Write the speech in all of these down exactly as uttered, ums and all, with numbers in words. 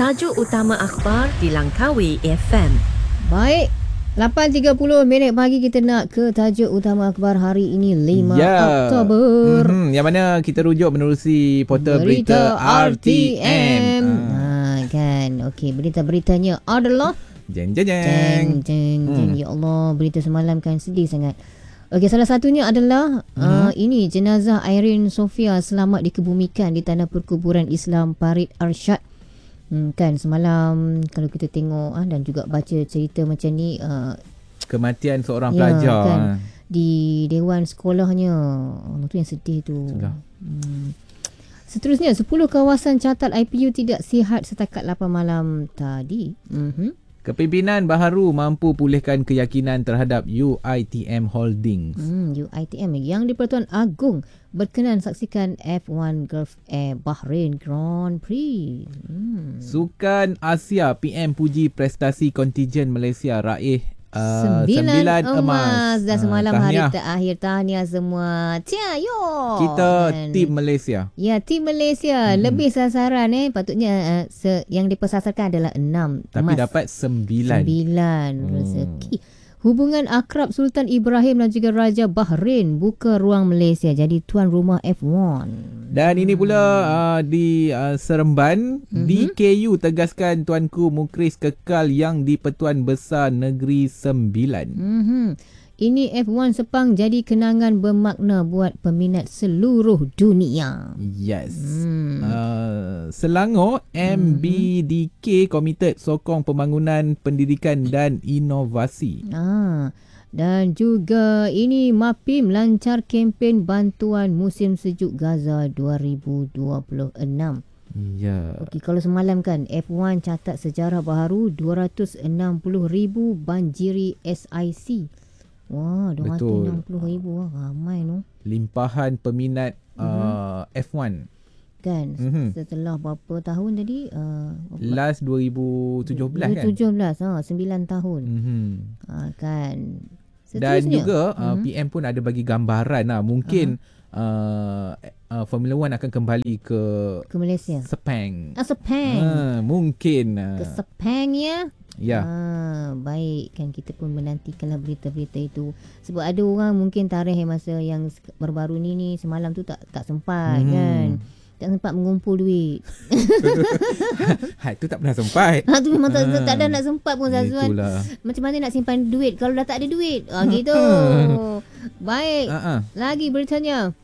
Tajuk utama akhbar di Langkawi F M. Baik, lapan tiga puluh minit pagi kita nak ke tajuk utama akhbar hari ini lima ya. Oktober. Mm-hmm. Yang mana kita rujuk menerusi portal berita, berita R T M. Ha, kan. Okey, berita-beritanya adalah jeng jeng jeng. Jeng jeng jeng. Hmm. Ya Allah, berita semalam kan sedih sangat. Okey, salah satunya adalah hmm. uh, ini jenazah Irene Sofia selamat dikebumikan di tanah perkuburan Islam Parit Arsyad. Hmm, kan semalam kalau kita tengok ah, dan juga baca cerita macam ni uh, kematian seorang ya, pelajar kan, di dewan sekolahnya. Oh, tu yang sedih tu. Hmm. Seterusnya, sepuluh kawasan catat I P U tidak sihat setakat lapan malam tadi. Mm-hmm. Kepimpinan baharu mampu pulihkan keyakinan terhadap U I T M Holdings. Hmm, U I T M yang di-Pertuan Agong berkenan saksikan F one Gulf Air Bahrain Grand Prix. Hmm. Sukan Asia, P M puji prestasi kontingen Malaysia raih uh, sembilan, sembilan emas. emas. Dan semalam uh, hari terakhir, tahniah semua. Cia yo. Kita kan. tim Malaysia. Ya, tim Malaysia. Hmm. Lebih sasaran eh. Patutnya uh, se- yang dipersasarkan adalah enam Tapi emas. dapat sembilan. Sembilan. Hmm. Rezeki. Hubungan akrab Sultan Ibrahim dan juga Raja Bahrain buka ruang Malaysia jadi tuan rumah F one. Dan ini pula uh, di uh, Seremban, mm-hmm. D K U tegaskan Tuanku Mukris kekal yang di Pertuan Besar Negeri Sembilan. Mm-hmm. Ini F one Sepang jadi kenangan bermakna buat peminat seluruh dunia. Yes. Hmm. Uh, Selangor, M B D K committed sokong pembangunan pendidikan dan inovasi. Ah, dan juga ini MAPIM lancar kempen bantuan musim sejuk Gaza dua ribu dua puluh enam. Ya. Okey, kalau semalam kan F one catat sejarah baharu dua ratus enam puluh ribu banjiri S I C. Wah, dua ratus enam puluh ribu wah, ramai no. Limpahan peminat uh, mm-hmm. F one. Kan, mm-hmm. setelah berapa tahun tadi? Uh, Last dua ribu tujuh belas kan? dua ribu tujuh belas, ha, sembilan tahun. Mm-hmm. Ha, kan. Dan juga mm-hmm. uh, P M pun ada bagi gambaran lah. Mungkin uh-huh. uh, uh, Formula One akan kembali ke ke Malaysia. Sepang. Ah, Sepang. Uh, mungkin. Uh, ke Sepang ya. Ya. Ah, baik, kan kita pun menantikanlah berita-berita itu. Sebab ada orang mungkin tarikh masa yang baru-baru ni ni semalam tu tak tak sempat hmm. kan. Tak sempat mengumpul duit. Ha, itu tak pernah sempat. Ha, tu memang tak, tak ada nak sempat pun Zazwan. Itulah. Macam mana nak simpan duit kalau dah tak ada duit? Ah, gitu. Baik. Uh-uh. Lagi beritanya.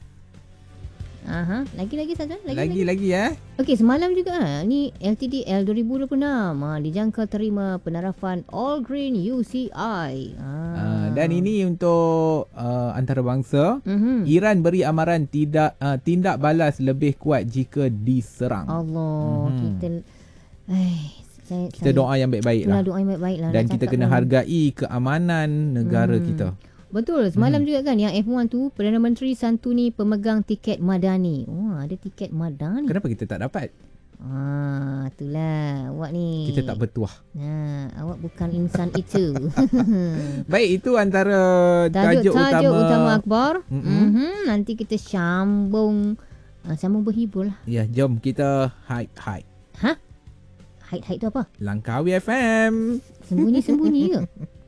Aha, lagi-lagi Zazwan, lagi-lagi. Lagi-lagi ya. Okey, semalam juga ha, ni L T D L dua ribu dua puluh enam ha, dijangka terima penarafan All Green U C I. Ha. Uh, dan ini untuk uh, antarabangsa. Mm-hmm. Iran beri amaran tidak uh, tindak balas lebih kuat jika diserang. Allah, mm-hmm. kita eh saya, kita saya, doa yang baik-baik lah. Doa yang baik-baik lah. Dan kita kena pun hargai keamanan negara hmm. kita. Betul. Semalam hmm. juga kan yang F one tu Perdana Menteri santuni pemegang tiket Madani. Oh, ada tiket Madani. Kenapa kita tak dapat? Ah, itulah awak ni. Kita tak bertuah. Ha, awak bukan insan itu. Baik, itu antara tajuk, tajuk, tajuk utama utama akhbar. Mm-hmm. Mm-hmm. Nanti kita sambung uh, sambung berhibur lah. Ya, jom kita hide-hide. Ha? Hide-hide tu apa? Langkawi F M. Sembunyi-sembunyi ke?